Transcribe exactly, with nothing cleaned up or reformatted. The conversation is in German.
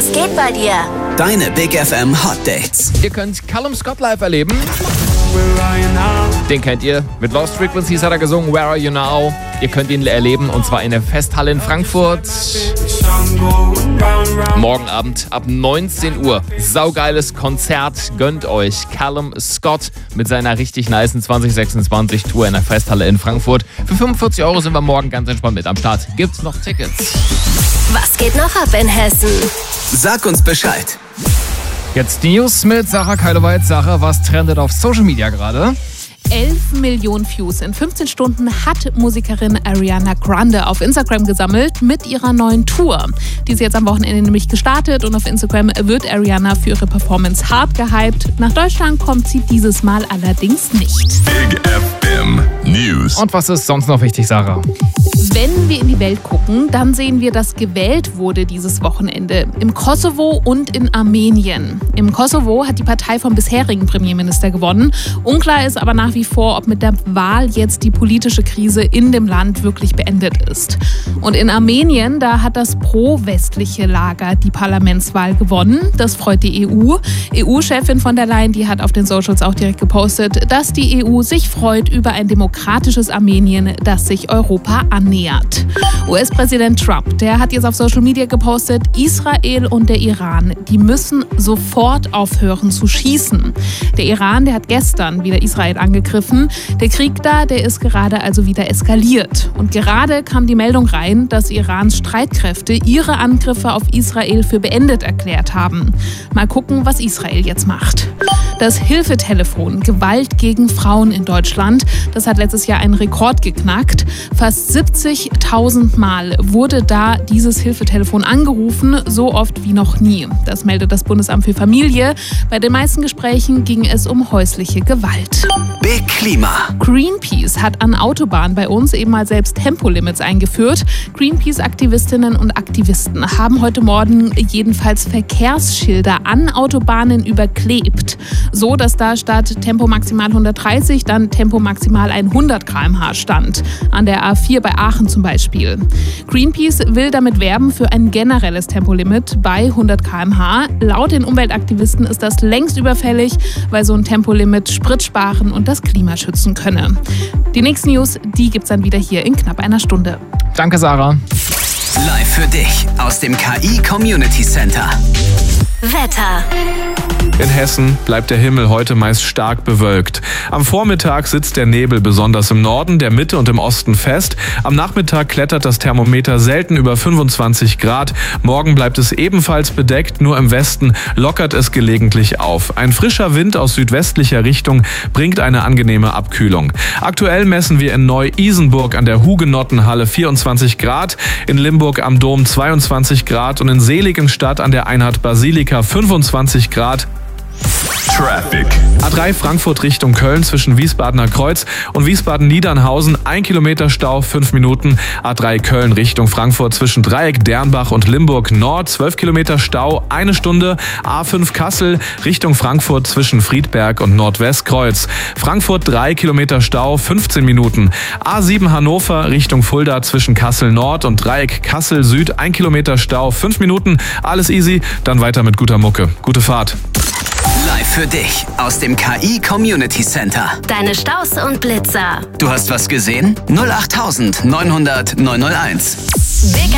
Was geht bei dir? Deine Big F M Hot Dates. Ihr könnt Callum Scott live erleben. Den kennt ihr. Mit Lost Frequencies hat er gesungen Where Are You Now. Ihr könnt ihn erleben und zwar in der Festhalle in Frankfurt. Morgen Abend ab neunzehn Uhr. Saugeiles Konzert. Gönnt euch Callum Scott mit seiner richtig nicen zwanzig sechsundzwanzig Tour in der Festhalle in Frankfurt. Für fünfundvierzig Euro sind wir morgen ganz entspannt mit am Start. Gibt's noch Tickets? Was geht noch ab in Hessen? Sag uns Bescheid. Jetzt News mit Sarah Keiloweit. Sarah, was trendet auf Social Media gerade? elf Millionen Views in fünfzehn Stunden hat Musikerin Ariana Grande auf Instagram gesammelt mit ihrer neuen Tour. Die ist jetzt am Wochenende nämlich gestartet und auf Instagram wird Ariana für ihre Performance hart gehypt. Nach Deutschland kommt sie dieses Mal allerdings nicht. Big F M News. Und was ist sonst noch wichtig, Sarah? Wenn wir in die Welt gucken, dann sehen wir, dass gewählt wurde dieses Wochenende im Kosovo und in Armenien. Im Kosovo hat die Partei vom bisherigen Premierminister gewonnen. Unklar ist aber nach wie vor, ob mit der Wahl jetzt die politische Krise in dem Land wirklich beendet ist. Und in Armenien, da hat das pro-westliche Lager die Parlamentswahl gewonnen. Das freut die E U. E U-Chefin von der Leyen, die hat auf den Socials auch direkt gepostet, dass die E U sich freut über ein demokratisches Armenien, das sich Europa annähert. U S-Präsident Trump, der hat jetzt auf Social Media gepostet, Israel und der Iran, die müssen sofort aufhören zu schießen. Der Iran, der hat gestern wieder Israel angegriffen. Der Krieg da, der ist gerade also wieder eskaliert. Und gerade kam die Meldung rein, dass Irans Streitkräfte ihre Angriffe auf Israel für beendet erklärt haben. Mal gucken, was Israel jetzt macht. Das Hilfetelefon Gewalt gegen Frauen in Deutschland, das hat letztes Jahr einen Rekord geknackt. Fast siebzigtausend Mal wurde da dieses Hilfetelefon angerufen, so oft wie noch nie. Das meldet das Bundesamt für Familie. Bei den meisten Gesprächen ging es um häusliche Gewalt. Big Klima. Greenpeace hat an Autobahnen bei uns eben mal selbst Tempolimits eingeführt. Greenpeace-Aktivistinnen und Aktivisten haben heute Morgen jedenfalls Verkehrsschilder an Autobahnen überklebt. So, dass da statt Tempo maximal hundertdreißig dann Tempo maximal hundert Kilometer pro Stunde stand. An der A vier bei Aachen zum Beispiel. Greenpeace will damit werben für ein generelles Tempolimit bei hundert Kilometer pro Stunde. Laut den Umweltaktivisten ist das längst überfällig, weil so ein Tempolimit Sprit sparen und das Klima schützen könne. Die nächsten News, die gibt's dann wieder hier in knapp einer Stunde. Danke, Sarah. Live für dich aus dem K I Community Center. Wetter. In Hessen bleibt der Himmel heute meist stark bewölkt. Am Vormittag sitzt der Nebel besonders im Norden, der Mitte und im Osten fest. Am Nachmittag klettert das Thermometer selten über fünfundzwanzig Grad. Morgen bleibt es ebenfalls bedeckt, nur im Westen lockert es gelegentlich auf. Ein frischer Wind aus südwestlicher Richtung bringt eine angenehme Abkühlung. Aktuell messen wir in Neu-Isenburg an der Hugenottenhalle vierundzwanzig Grad, in Limburg am Dom zweiundzwanzig Grad und in Seligenstadt an der Einheit Basilika fünfundzwanzig Grad. Traffic. A drei Frankfurt Richtung Köln zwischen Wiesbadener Kreuz und Wiesbaden-Niedernhausen. ein Kilometer Stau, fünf Minuten. A drei Köln Richtung Frankfurt zwischen Dreieck, Dernbach und Limburg Nord. zwölf Kilometer Stau, eine Stunde. A fünf Kassel Richtung Frankfurt zwischen Friedberg und Nordwestkreuz. Frankfurt drei Kilometer Stau, fünfzehn Minuten. A sieben Hannover Richtung Fulda zwischen Kassel Nord und Dreieck Kassel Süd. ein Kilometer Stau, fünf Minuten. Alles easy, dann weiter mit guter Mucke. Gute Fahrt. Live für dich aus dem K I Community Center. Deine Staus und Blitzer. Du hast was gesehen? null acht neunhundert neunhunderteins. Big